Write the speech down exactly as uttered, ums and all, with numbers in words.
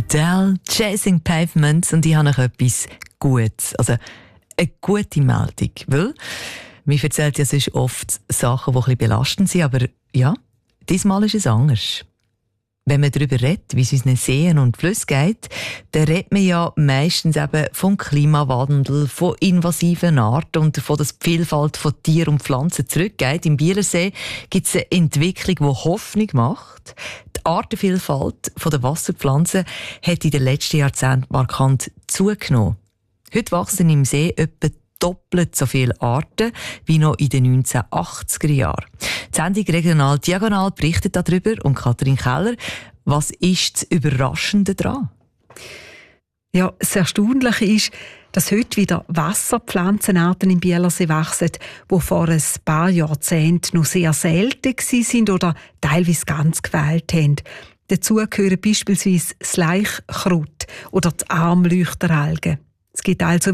Adele, Chasing Pavements, und ich habe noch etwas Gutes, also eine gute Meldung, weil mir erzählt ja sonst oft Sachen, die ein bisschen belastend sind, aber ja, diesmal ist es anders. Wenn man darüber redet, wie es unseren Seen und Flüssen geht, dann redet man ja meistens eben vom Klimawandel, von invasiven Arten und davon, dass die Vielfalt von Tieren und Pflanzen zurückgeht. Im Bielersee gibt es eine Entwicklung, die Hoffnung macht. Die Artenvielfalt der Wasserpflanzen hat in den letzten Jahrzehnten markant zugenommen. Heute wachsen im See etwa doppelt so viele Arten wie noch in den neunzehnhundertachtziger Jahren. Die Sendung «Regional Diagonal» berichtet darüber, und Katrin Keller, was ist das Überraschende daran? Ja, das Erstaunliche ist, dass heute wieder Wasserpflanzenarten im Bielersee wachsen, die vor ein paar Jahrzehnten noch sehr selten waren oder teilweise ganz gefehlt haben. Dazu gehören beispielsweise das Laichkraut oder die Armleuchteralgen. Es gibt also